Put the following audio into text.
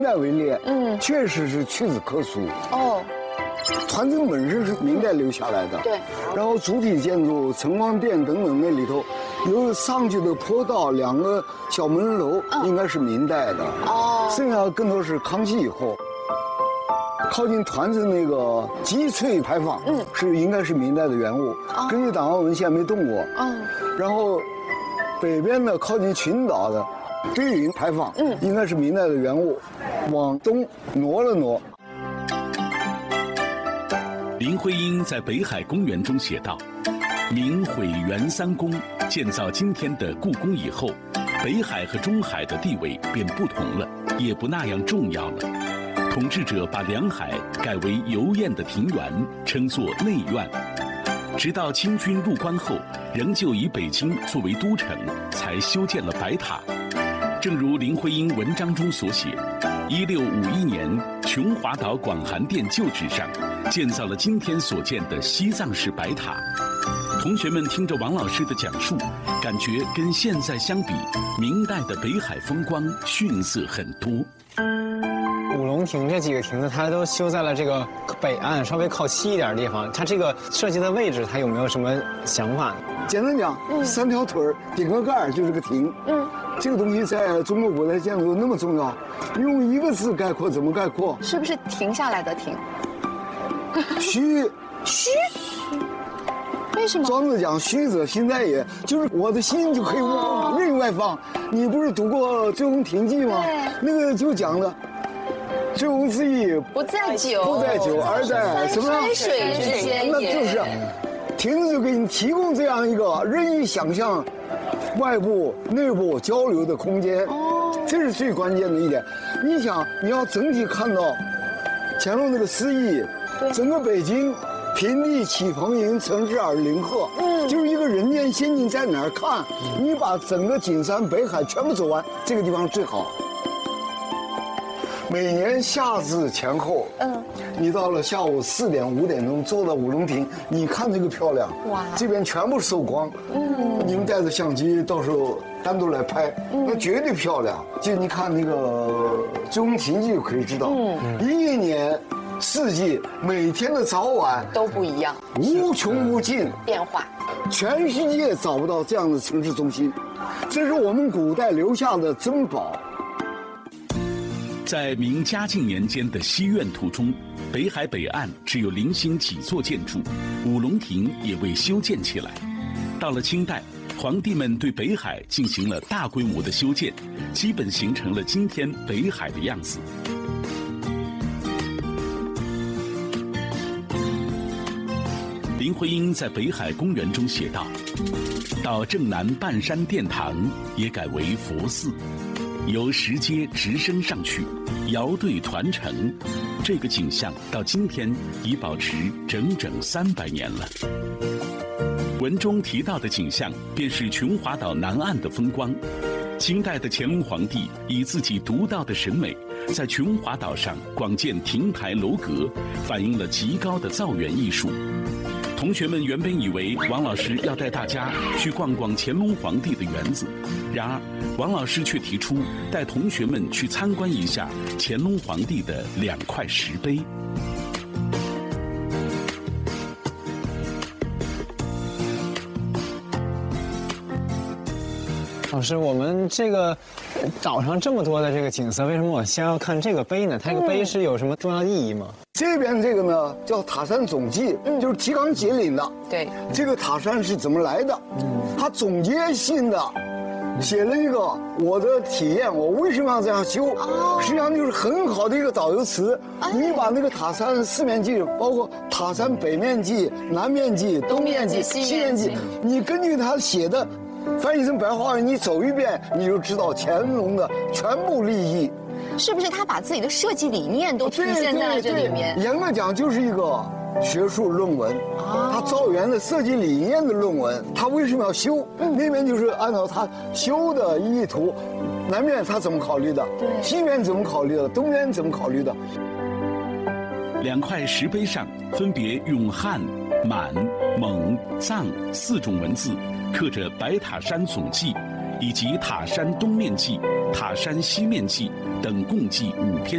代为例，确实是屈指可数。 哦， 团城本身是明代留下来的， 对。 然后主体建筑城隍殿等等那里头，有上去的坡道2个小门楼，应该是明代的。哦，剩下更多是康熙以后。靠近团城那个击翠牌坊，应该是明代的原物，根据档案文献没动过。然后北边的靠近群岛的堆云牌坊，应该是明代的原物，往东挪了挪。 林徽因在北海公园中写道：“明毁元3宫，建造今天的故宫以后，北海和中海的地位便不同了，也不那样重要了。统治者把两海改为游宴的庭园，称作内院。直到清军入关后，仍旧以北京作为都城，才修建了白塔。正如林徽因文章中所写，1651年，琼华岛广寒殿旧址上建造了今天所见的西藏式白塔。同学们听着王老师的讲述，感觉跟现在相比，明代的北海风光逊色很多。 五龙亭这几个亭子，它都修在了这个北岸稍微靠西一点的地方。它这个设计的位置，它有没有什么想法呢？ 简单讲，3条腿顶个盖儿就是个亭。这个东西在中国古代建筑那么重要，用1个字概括怎么概括？ 是不是停下来的停？ 虚。 为什么？ 庄子讲虚者心在也，就是我的心就可以往另外放。你不是读过《醉翁亭记》吗？那个就讲的。醉翁之意不在酒， 而在什么山水之间也。 那就是亭子就给你提供这样一个任意想象外部内部交流的空间。这是最关键的一点。你想，你要整体看到乾隆那个诗意，整个北京平地起蓬瀛，城市而林壑，就是一个人间仙境在哪儿看？你把整个景山北海全部走完，这个地方最好。每年夏至前后，你到了下午4点5点钟坐到五龙亭，你看这个漂亮，哇，这边全部受光，你们带着相机到时候单独来拍，那绝对漂亮。就你看那个《醉翁亭记》就可以知道，一年4季每天的早晚都不一样， 无穷无尽变化， 全世界找不到这样的城市中心，这是我们古代留下的珍宝。 在明嘉靖年间的西苑图中，北海北岸只有零星几座建筑，五龙亭也未修建起来。到了清代，皇帝们对北海进行了大规模的修建，基本形成了今天北海的样子。林徽因在北海公园中写道：“到正南半山殿堂也改为佛寺，由石阶直升上去，遥对团城，这个景象到今天已保持整整300年了。”文中提到的景象，便是琼华岛南岸的风光。清代的乾隆皇帝以自己独到的审美，在琼华岛上广建亭台楼阁，反映了极高的造园艺术。同学们原本以为王老师要带大家去逛逛乾隆皇帝的园子，然而王老师却提出带同学们去参观一下乾隆皇帝的2块石碑。 老师，我们这个岛上这么多的这个景色，为什么我先要看这个碑呢？它这个碑是有什么重要的意义吗？ 这边这个呢叫塔山总记，就是提纲挈领的。 对， 这个塔山是怎么来的？它总结性的写了一个我的体验，我为什么要这样修？实际上就是很好的一个导游词。你把那个塔山4面记，包括塔山北面记、南面记、东面记、西面记，你根据他写的翻译成白话语，你走一遍，你就知道乾隆的全部立意。 是不是他把自己的设计理念都体现在了这里面？ 严格讲，就是一个学术论文，他造园的设计理念的论文。他为什么要修？那边就是按照他修的意图，南面他怎么考虑的？西面怎么考虑的？东面怎么考虑的 ？2块石碑上分别用汉、满、蒙、藏4种文字刻着白塔山总记， 以及塔山东面记、塔山西面记等共计5篇